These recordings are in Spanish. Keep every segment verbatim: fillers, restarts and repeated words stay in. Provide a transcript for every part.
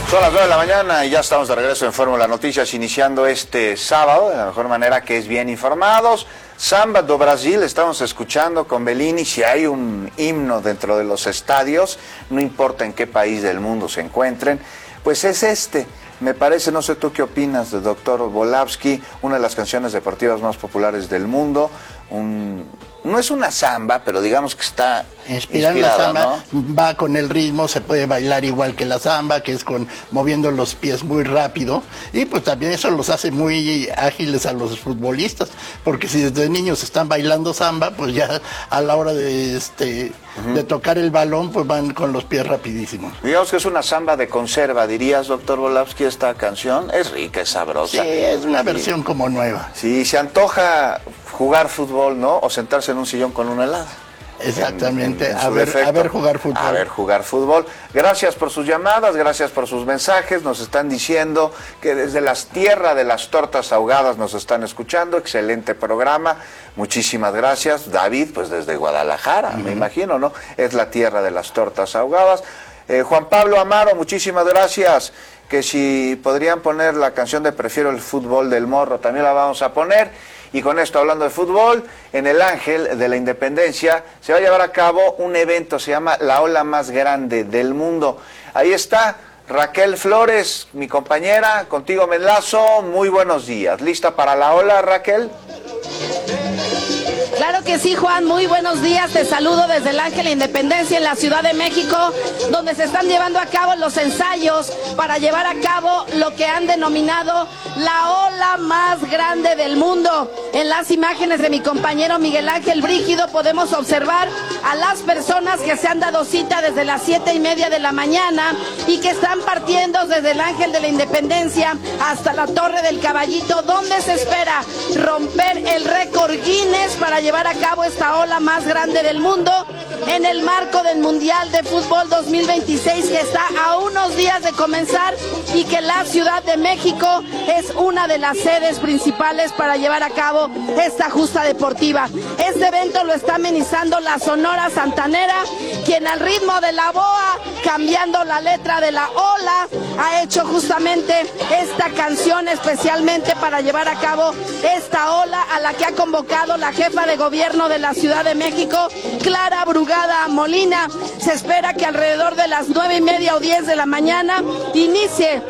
Son las nueve de la mañana y ya estamos de regreso en Fórmula Noticias, iniciando este sábado de la mejor manera, que es bien informados. Samba do Brasil, estamos escuchando con Bellini. Si hay un himno dentro de los estadios, no importa en qué país del mundo se encuentren, pues es este. Me parece, no sé tú qué opinas, de doctor Volavsky, una de las canciones deportivas más populares del mundo. Un, no es una samba, pero digamos que está inspirada, inspirada la samba, ¿no? Va con el ritmo, se puede bailar igual que la samba, que es con moviendo los pies muy rápido, y pues también eso los hace muy ágiles a los futbolistas, porque si desde niños están bailando samba, pues ya a la hora de este uh-huh. de tocar el balón, pues van con los pies rapidísimos. Digamos que es una samba de conserva, dirías, doctor Volavsky, esta canción. Es rica, es sabrosa. Sí, es una versión como nueva. Sí, se antoja jugar fútbol, ¿no? O sentarse en un sillón con un helado. Exactamente, en, en, en a, ver, a ver jugar fútbol. A ver jugar fútbol. Gracias por sus llamadas, gracias por sus mensajes. Nos están diciendo que desde las tierras de las tortas ahogadas nos están escuchando. Excelente programa, muchísimas gracias. David, pues desde Guadalajara, uh-huh. me imagino, ¿no? Es la tierra de las tortas ahogadas. Eh, Juan Pablo Amaro, muchísimas gracias. Que si podrían poner la canción de Prefiero el fútbol del Morro, también la vamos a poner. Y con esto, hablando de fútbol, en el Ángel de la Independencia se va a llevar a cabo un evento, se llama La Ola Más Grande del Mundo. Ahí está Raquel Flores, mi compañera, contigo me enlazo. Muy buenos días. ¿Lista para la ola, Raquel? Claro que sí, Juan, muy buenos días, te saludo desde el Ángel de Independencia en la Ciudad de México, donde se están llevando a cabo los ensayos para llevar a cabo lo que han denominado la ola más grande del mundo. En las imágenes de mi compañero Miguel Ángel Brígido podemos observar a las personas que se han dado cita desde las siete y media de la mañana y que están partiendo desde el Ángel de la Independencia hasta la Torre del Caballito, donde se espera romper el récord Guinness para llevar a cabo esta ola más grande del mundo en el marco del Mundial de Fútbol dos mil veintiséis, que está a unos días de comenzar y que la Ciudad de México es una de las sedes principales para llevar a cabo esta justa deportiva. Este evento lo está amenizando la Sonora Santanera, quien al ritmo de la boa, cambiando la letra de la ola, ha hecho justamente esta canción especialmente para llevar a cabo esta ola, a la que ha convocado la jefa de gobierno de la Ciudad de México, Clara Brugada Molina. Se espera que alrededor de las nueve y media o diez de la mañana inicie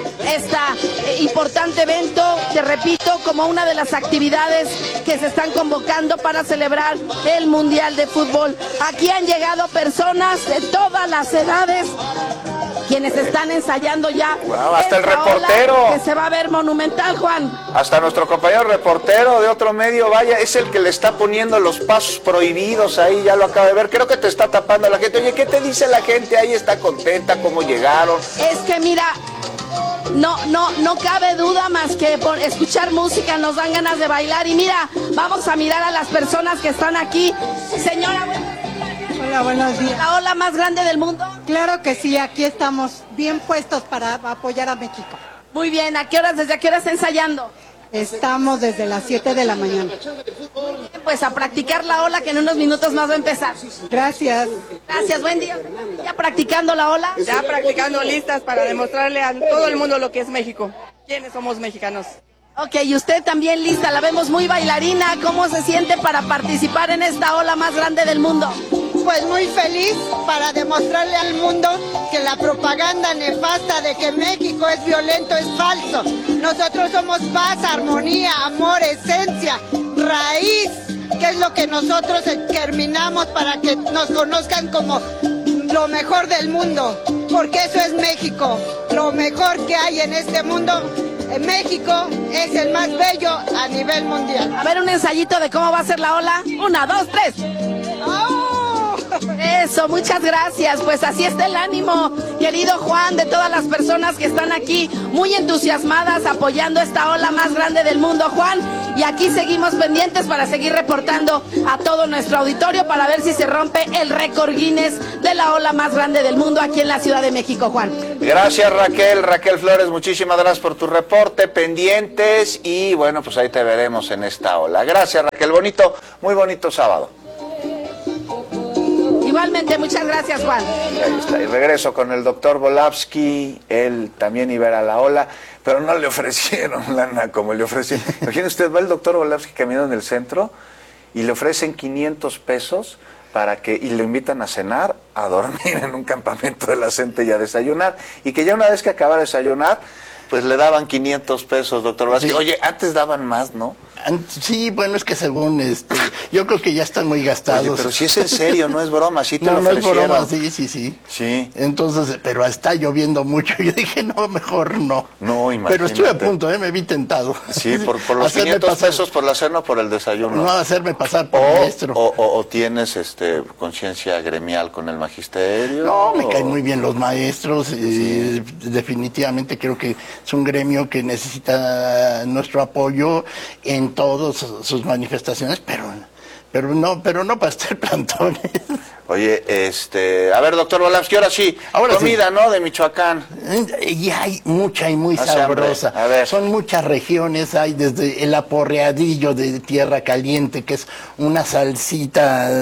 este importante evento, te repito, como una de las actividades que se están convocando para celebrar el Mundial de Fútbol. Aquí han llegado personas de todas las edades, quienes están ensayando ya. Wow, hasta el reportero. Que se va a ver monumental, Juan. Hasta nuestro compañero reportero de otro medio, vaya, es el que le está poniendo los pasos prohibidos ahí, ya lo acaba de ver. Creo que te está tapando la gente. Oye, ¿qué te dice la gente ahí? ¿Está contenta? ¿Cómo llegaron? Es que mira, no, no, no cabe duda más que por escuchar música nos dan ganas de bailar. Y mira, vamos a mirar a las personas que están aquí. Señora, hola, buenos días. ¿La ola más grande del mundo? Claro que sí, aquí estamos bien puestos para apoyar a México. Muy bien, ¿a qué horas, desde a qué horas ensayando? Estamos desde las siete de la mañana. Pues a practicar la ola, que en unos minutos más va a empezar. Gracias. Gracias, buen día. ¿Ya practicando la ola? Ya practicando, listas para demostrarle a todo el mundo lo que es México. ¿Quiénes somos mexicanos? Ok, y usted también lista, la vemos muy bailarina. ¿Cómo se siente para participar en esta ola más grande del mundo? Pues muy feliz para demostrarle al mundo que la propaganda nefasta de que México es violento es falso. Nosotros somos paz, armonía, amor, esencia, raíz, que es lo que nosotros terminamos para que nos conozcan como lo mejor del mundo, porque eso es México, lo mejor que hay en este mundo. En México es el más bello a nivel mundial. A ver un ensayito de cómo va a ser la ola. Una, dos, tres. ¡Oh! Eso, muchas gracias. Pues así está el ánimo, querido Juan, de todas las personas que están aquí muy entusiasmadas apoyando esta ola más grande del mundo, Juan. Y aquí seguimos pendientes para seguir reportando a todo nuestro auditorio para ver si se rompe el récord Guinness de la ola más grande del mundo aquí en la Ciudad de México, Juan. Gracias, Raquel. Raquel Flores, muchísimas gracias por tu reporte, pendientes, y bueno, pues ahí te veremos en esta ola. Gracias, Raquel. Bonito, muy bonito sábado. Igualmente, muchas gracias, Juan. Ahí está, y regreso con el doctor Volavsky, él también iba a ir a la ola, pero no le ofrecieron lana como le ofrecieron. Imagínese usted, va el doctor Volavsky caminando en el centro y le ofrecen quinientos pesos para que, y le invitan a cenar, a dormir en un campamento de la gente y a desayunar, y que ya una vez que acaba de desayunar, pues le daban quinientos pesos, doctor Volavsky. Sí. Oye, antes daban más, ¿no? Sí, bueno, es que según, este, yo creo que ya están muy gastados. Oye, pero si es en serio, no es broma, sí te no, lo no ofrecieron. No, es broma, sí, sí, sí. Sí. Entonces, pero está lloviendo mucho, yo dije, no, mejor no. No, imagínate. Pero estuve a punto, ¿eh? Me vi tentado. Sí, por, por los quinientos pasar, pesos por la cena o por el desayuno. No, hacerme pasar por o, maestro. O, o, o tienes este conciencia gremial con el magisterio. No, me o... caen muy bien los maestros, sí. eh, definitivamente creo que es un gremio que necesita nuestro apoyo en todos sus manifestaciones, pero pero no, pero no para estar plantones. Oye, este, a ver, doctor Volavsky, ahora sí, ahora comida, sí. ¿no? De Michoacán. Y hay mucha y muy Hace sabrosa. A ver. Son muchas regiones, hay desde el aporreadillo de tierra caliente, que es una salsita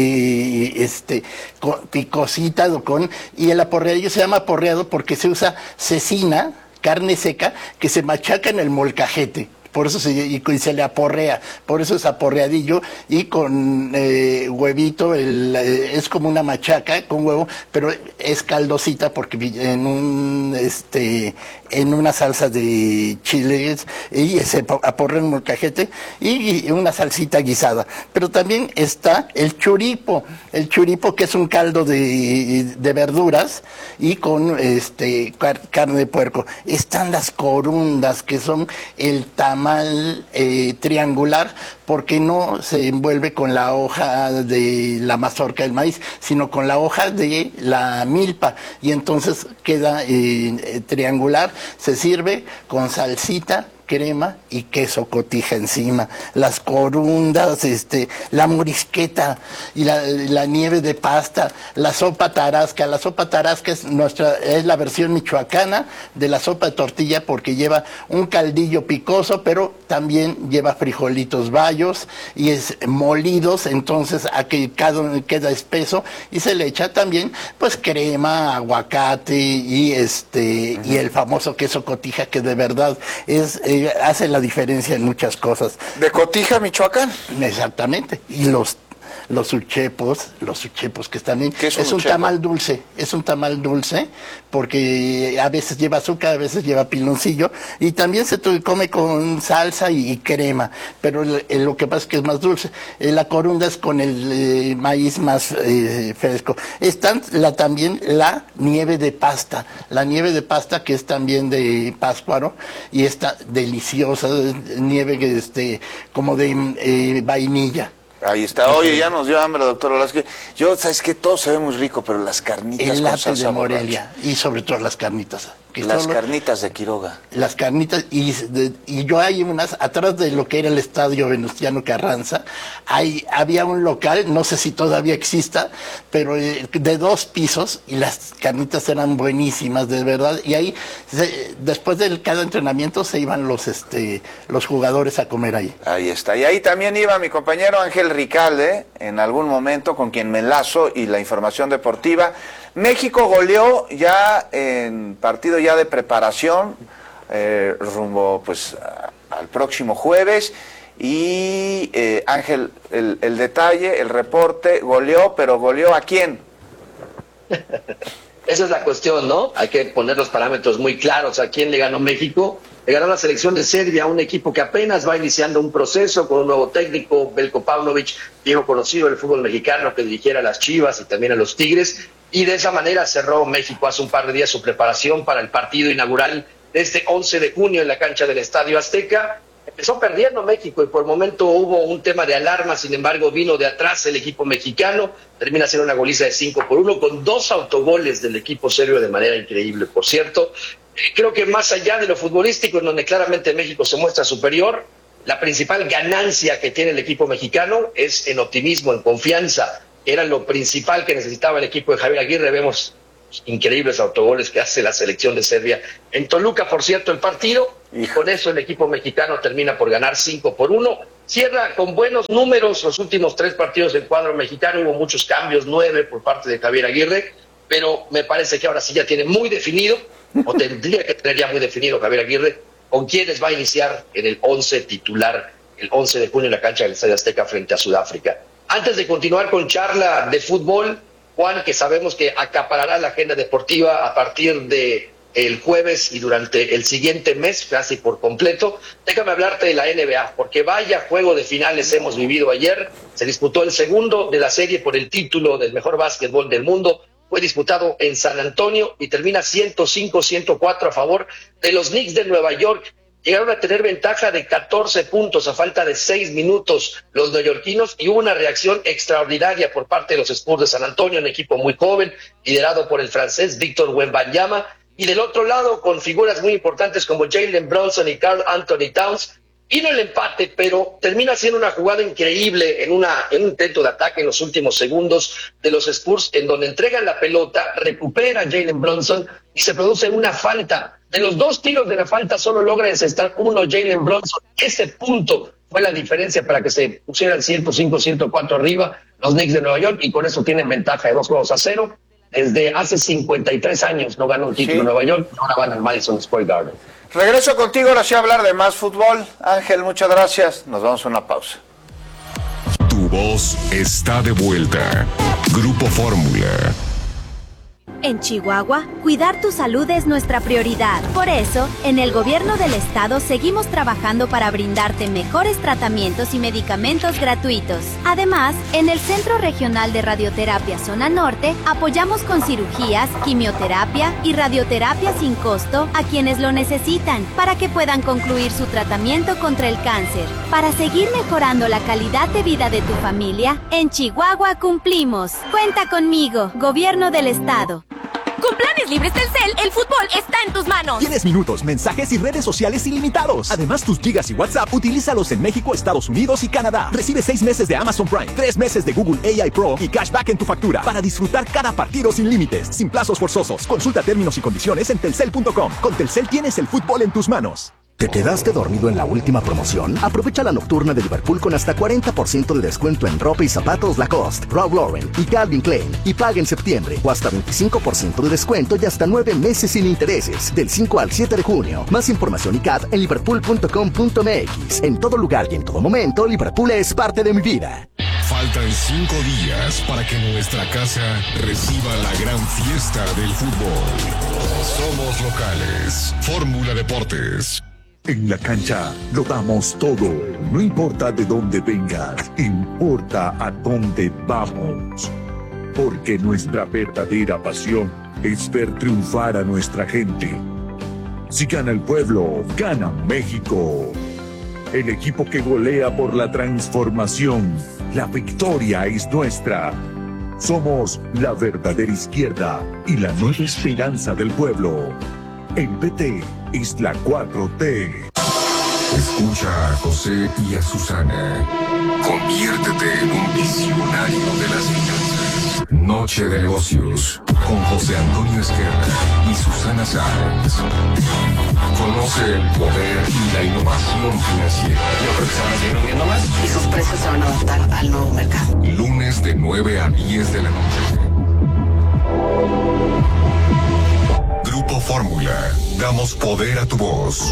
de este con, picosita con, y el aporreadillo se llama aporreado porque se usa cecina, carne seca, que se machaca en el molcajete. Por eso se, y, y se le aporrea, por eso es aporreadillo, y con eh, huevito, el, eh, es como una machaca con huevo, pero es caldosita porque en un este en una salsa de chiles, y se aporrea en molcajete, y, y una salsita guisada. Pero también está el churipo, el churipo que es un caldo de, de verduras, y con este car carne de puerco. Están las corundas, que son el tamaño Mal, eh, triangular, porque no se envuelve con la hoja de la mazorca del maíz, sino con la hoja de la milpa, y entonces queda eh, triangular. Se sirve con salsita, crema y queso cotija encima, las corundas, este, la morisqueta y la, la nieve de pasta, la sopa tarasca. La sopa tarasca es nuestra, es la versión michoacana de la sopa de tortilla, porque lleva un caldillo picoso, pero también lleva frijolitos bayos y es molidos, entonces a que cada queda espeso, y se le echa también pues crema, aguacate y este uh-huh. y el famoso queso cotija, que de verdad es eh, hace la diferencia en muchas cosas. ¿De Cotija, Michoacán? Exactamente. Y los los uchepos, los uchepos que están en... ¿Qué es un es un uchepo? tamal dulce, es un tamal dulce, porque a veces lleva azúcar, a veces lleva piloncillo, y también se come con salsa y, y crema, pero el, el, lo que pasa es que es más dulce. Eh, la corunda es con el eh, maíz más eh, fresco. Está la, también la nieve de pasta, la nieve de pasta que es también de Pátzcuaro, y está deliciosa, nieve que este como de eh, vainilla. Ahí está. Oye, ya nos dio hambre, doctor Volavsky. Yo, ¿sabes qué? Todo se ve muy rico, pero las carnitas el con salsa de Morelia, borracha. Y sobre todo las carnitas. Que las solo, carnitas de Quiroga. Las carnitas, y, de, y yo hay unas, atrás de lo que era el estadio Venustiano Carranza, hay, había un local, no sé si todavía exista, pero eh, de dos pisos, y las carnitas eran buenísimas, de verdad, y ahí, se, después de cada entrenamiento, se iban los, este, los jugadores a comer ahí. Ahí está, y ahí también iba mi compañero Ángel Ricalde, en algún momento, con quien me enlazo, y la información deportiva. México goleó ya en partido ya de preparación, eh, rumbo pues a, al próximo jueves, y eh, Ángel, el, el detalle, el reporte, goleó, pero ¿goleó a quién? Esa es la cuestión, ¿no? Hay que poner los parámetros muy claros. ¿A quién le ganó México? Le ganó la selección de Serbia, un equipo que apenas va iniciando un proceso con un nuevo técnico, Veljko Paunovic, viejo conocido del fútbol mexicano, que dirigiera a las Chivas y también a los Tigres. Y de esa manera cerró México hace un par de días su preparación para el partido inaugural de este once de junio en la cancha del Estadio Azteca. Empezó perdiendo México y por el momento hubo un tema de alarma, sin embargo vino de atrás el equipo mexicano, termina siendo una goliza de cinco por uno con dos autogoles del equipo serbio de manera increíble, por cierto. Creo que más allá de lo futbolístico, en donde claramente México se muestra superior, la principal ganancia que tiene el equipo mexicano es en optimismo, en confianza. Era lo principal que necesitaba el equipo de Javier Aguirre. Vemos increíbles autogoles que hace la selección de Serbia en Toluca, por cierto, el partido, y con eso el equipo mexicano termina por ganar cinco por uno cierra con buenos números los últimos tres partidos del cuadro mexicano. Hubo muchos cambios, nueve por parte de Javier Aguirre, pero me parece que ahora sí ya tiene muy definido, o tendría que tener ya muy definido Javier Aguirre, con quiénes va a iniciar en el once titular el once de junio en la cancha del Estadio Azteca frente a Sudáfrica. Antes de continuar con charla de fútbol, Juan, que sabemos que acaparará la agenda deportiva a partir de el jueves y durante el siguiente mes, casi por completo, déjame hablarte de la N B A, porque vaya juego de finales hemos vivido ayer. Se disputó el segundo de la serie por el título del mejor básquetbol del mundo. Fue disputado en San Antonio y termina ciento cinco a ciento cuatro a favor de los Knicks de Nueva York. Llegaron a tener ventaja de catorce puntos a falta de seis minutos los neoyorquinos, y hubo una reacción extraordinaria por parte de los Spurs de San Antonio, un equipo muy joven, liderado por el francés Victor Wembanyama, y del otro lado con figuras muy importantes como Jalen Brunson y Karl Anthony Towns. Vino el empate, pero termina siendo una jugada increíble en, una, en un intento de ataque en los últimos segundos de los Spurs, en donde entregan la pelota, recupera Jalen Brunson y se produce una falta. De los dos tiros de la falta solo logra encestar uno Jalen Brunson. Ese punto fue la diferencia para que se pusieran ciento cinco a ciento cuatro arriba los Knicks de Nueva York, y con eso tienen ventaja de dos juegos a cero. Desde hace cincuenta y tres años no ganó un título en sí. Nueva York, ahora van al Madison Square Garden. Regreso contigo ahora sí a hablar de más fútbol. Ángel, muchas gracias. Nos vamos a una pausa. Tu voz está de vuelta. Grupo Fórmula. En Chihuahua, cuidar tu salud es nuestra prioridad. Por eso, en el gobierno del estado seguimos trabajando para brindarte mejores tratamientos y medicamentos gratuitos. Además, en el Centro Regional de Radioterapia Zona Norte, apoyamos con cirugías, quimioterapia y radioterapia sin costo a quienes lo necesitan, para que puedan concluir su tratamiento contra el cáncer. Para seguir mejorando la calidad de vida de tu familia, en Chihuahua cumplimos. Cuenta conmigo, Gobierno del Estado. Con planes libres Telcel, el fútbol está en tus manos. Tienes minutos, mensajes y redes sociales ilimitados. Además, tus gigas y WhatsApp, utilízalos en México, Estados Unidos y Canadá. Recibe seis meses de Amazon Prime, tres meses de Google A I Pro y cashback en tu factura para disfrutar cada partido sin límites, sin plazos forzosos. Consulta términos y condiciones en telcel punto com. Con Telcel tienes el fútbol en tus manos. ¿Te quedaste dormido en la última promoción? Aprovecha la nocturna de Liverpool con hasta cuarenta por ciento de descuento en ropa y zapatos Lacoste, Ralph Lauren y Calvin Klein. Y paga en septiembre, o hasta veinticinco por ciento de descuento y hasta nueve meses sin intereses. Del cinco al siete de junio. Más información y C A D en liverpool punto com punto m x. En todo lugar y en todo momento, Liverpool es parte de mi vida. Faltan cinco días para que nuestra casa reciba la gran fiesta del fútbol. Somos locales. Fórmula Deportes. En la cancha lo damos todo, no importa de dónde vengas, importa a dónde vamos. Porque nuestra verdadera pasión es ver triunfar a nuestra gente. Si gana el pueblo, gana México. El equipo que golea por la transformación, la victoria es nuestra. Somos la verdadera izquierda y la nueva esperanza del pueblo. El P T es la cuatro T. Escucha a José y a Susana. Conviértete en un visionario de las finanzas. Noche de negocios con José Antonio Esquerra y Susana Sáenz. Conoce el poder y la innovación financiera. Yo creo que se van a seguir vendiendo más y sus precios se van a adaptar al nuevo mercado. Lunes de nueve a diez de la noche. Grupo Fórmula. Damos poder a tu voz.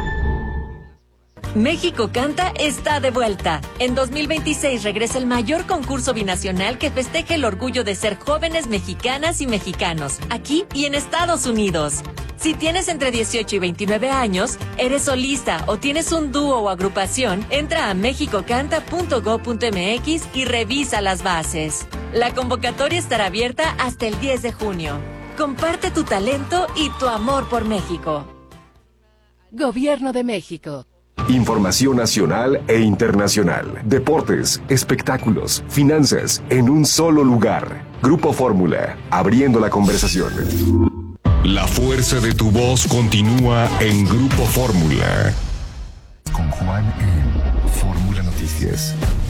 México Canta está de vuelta. En dos mil veintiséis regresa el mayor concurso binacional que festeja el orgullo de ser jóvenes mexicanas y mexicanos, aquí y en Estados Unidos. Si tienes entre dieciocho y veintinueve años, eres solista o tienes un dúo o agrupación, entra a mexico canta punto gob punto m x y revisa las bases. La convocatoria estará abierta hasta el diez de junio. Comparte tu talento y tu amor por México. Gobierno de México. Información nacional e internacional. Deportes, espectáculos, finanzas, en un solo lugar. Grupo Fórmula, abriendo la conversación. La fuerza de tu voz continúa en Grupo Fórmula. Con Juan en Fórmula Noticias.